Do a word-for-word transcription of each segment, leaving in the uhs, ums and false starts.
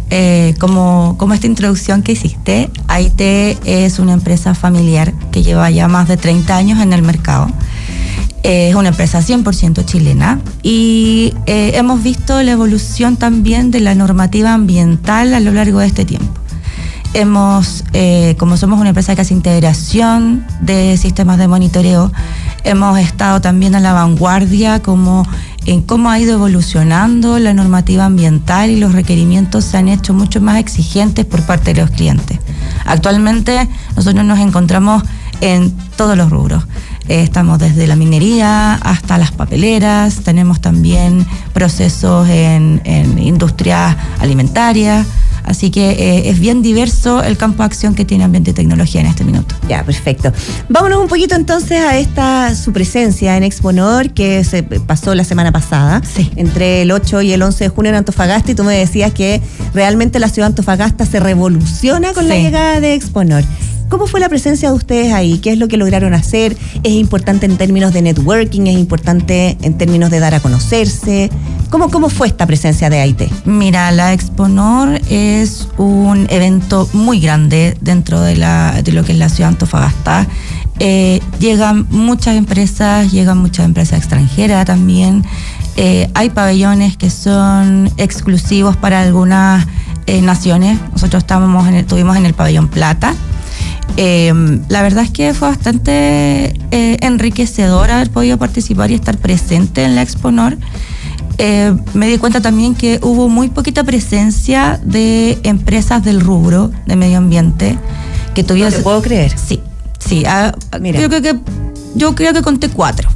eh, como, como esta introducción que hiciste, A I T es una empresa familiar que lleva ya más de treinta años en el mercado. Es una empresa cien por ciento chilena y eh, hemos visto la evolución también de la normativa ambiental a lo largo de este tiempo. Hemos, eh, como somos una empresa que hace integración de sistemas de monitoreo, hemos estado también a la vanguardia como en cómo ha ido evolucionando la normativa ambiental y los requerimientos se han hecho mucho más exigentes por parte de los clientes. Actualmente nosotros nos encontramos en todos los rubros. Eh, estamos desde la minería hasta las papeleras, tenemos también procesos en, en industrias alimentarias, así que eh, es bien diverso el campo de acción que tiene Ambiente y Tecnología en este minuto. Ya, perfecto. Vámonos un poquito entonces a esta su presencia en Exponor que se pasó la semana pasada, sí. entre el ocho y el once de junio en Antofagasta, y tú me decías que realmente la ciudad de Antofagasta se revoluciona con sí. la llegada de Exponor. ¿Cómo fue la presencia de ustedes ahí? ¿Qué es lo que lograron hacer? ¿Es importante en términos de networking? ¿Es importante en términos de dar a conocerse? ¿Cómo, cómo fue esta presencia de A I T? Mira, la Exponor es un evento muy grande dentro de, la, de lo que es la ciudad de Antofagasta. Eh, llegan muchas empresas, llegan muchas empresas extranjeras también. Eh, hay pabellones que son exclusivos para algunas eh, naciones. Nosotros estábamos en el, estuvimos en el pabellón Plata. Eh, la verdad es que fue bastante eh, enriquecedor haber podido participar y estar presente en la Exponor. Eh, me di cuenta también que hubo muy poquita presencia de empresas del rubro de medio ambiente que tuvieron. ¿No te puedo creer? Sí, sí. Ah, Mira. Yo creo que yo creo que conté cuatro.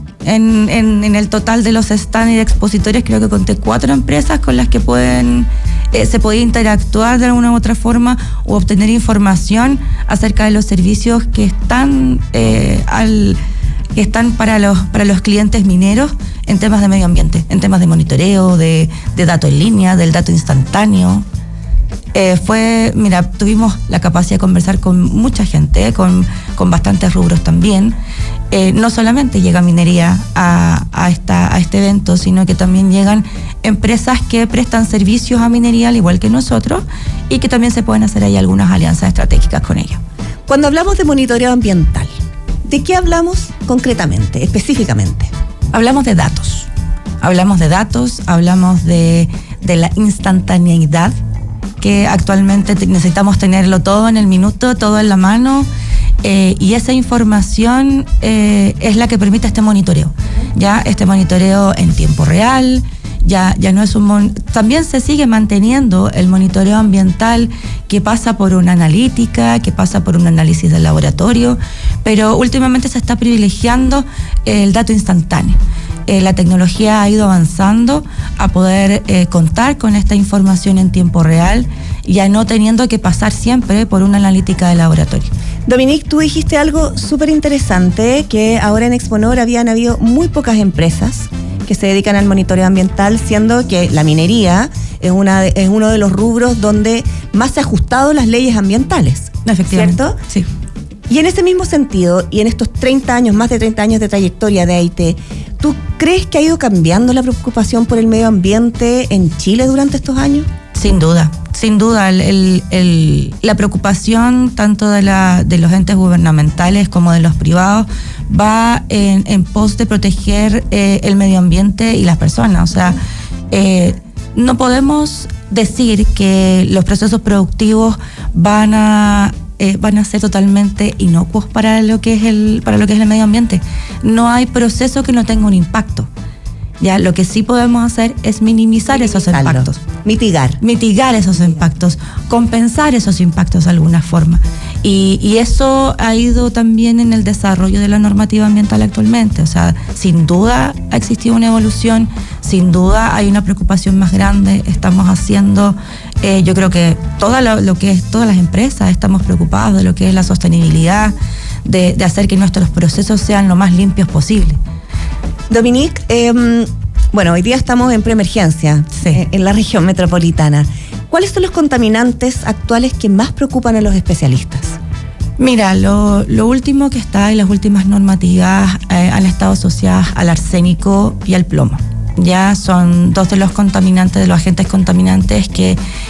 En, en, en el total de los stands y de expositores creo que conté cuatro empresas con las que pueden eh, se podía interactuar de alguna u otra forma o obtener información acerca de los servicios que están eh, al que están para los para los clientes mineros en temas de medio ambiente, en temas de monitoreo, de, de dato en línea, del dato instantáneo. Eh, fue, mira, tuvimos la capacidad de conversar con mucha gente, con, con bastantes rubros también. Eh, no solamente llega minería a, a, esta, a este evento, sino que también llegan empresas que prestan servicios a minería al igual que nosotros y que también se pueden hacer ahí algunas alianzas estratégicas con ellos. Cuando hablamos de monitoreo ambiental, ¿de qué hablamos concretamente, específicamente? Hablamos de datos. Hablamos de datos, hablamos de, de la instantaneidad, que actualmente necesitamos tenerlo todo en el minuto, todo en la mano, eh, y esa información eh, es la que permite este monitoreo. Ya este monitoreo en tiempo real, ya, ya no es un mon- también se sigue manteniendo el monitoreo ambiental que pasa por una analítica, que pasa por un análisis de laboratorio, pero últimamente se está privilegiando el dato instantáneo. Eh, la tecnología ha ido avanzando a poder eh, contar con esta información en tiempo real, ya no teniendo que pasar siempre por una analítica de laboratorio. Dominique, tú dijiste algo súper interesante, que ahora en Exponor habían habido muy pocas empresas que se dedican al monitoreo ambiental, siendo que la minería es, una de, es uno de los rubros donde más se han ajustado las leyes ambientales. Efectivamente. ¿Cierto? Sí. Y en ese mismo sentido, y en estos treinta años, más de treinta años de trayectoria de A I T, ¿tú crees que ha ido cambiando la preocupación por el medio ambiente en Chile durante estos años? Sin duda, sin duda. El, el, el, la preocupación tanto de, la, de los entes gubernamentales como de los privados va en, en pos de proteger eh, el medio ambiente y las personas. O sea, eh, no podemos decir que los procesos productivos van a... Eh, van a ser totalmente inocuos para lo que es el para lo que es el medio ambiente. No hay proceso que no tenga un impacto. Ya, lo que sí podemos hacer es minimizar esos impactos. Mitigar. Mitigar esos impactos, compensar esos impactos de alguna forma. Y, y eso ha ido también en el desarrollo de la normativa ambiental actualmente. O sea, sin duda ha existido una evolución, sin duda hay una preocupación más grande. Estamos haciendo, eh, yo creo que todo lo, lo que es, todas las empresas estamos preocupados de lo que es la sostenibilidad, de, de hacer que nuestros procesos sean lo más limpios posible. Dominique, eh, bueno, hoy día estamos en preemergencia, sí. eh, en la región metropolitana. ¿Cuáles son los contaminantes actuales que más preocupan a los especialistas? Mira, lo, lo último que está y las últimas normativas eh, han estado asociadas al arsénico y al plomo. Ya son dos de los contaminantes, de los agentes contaminantes que